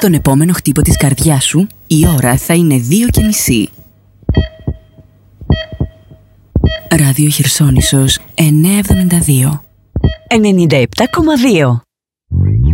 Στον επόμενο χτύπο της καρδιάς σου, η ώρα θα είναι 2:30. Ράδιο Χερσόνησος 972. 97,2.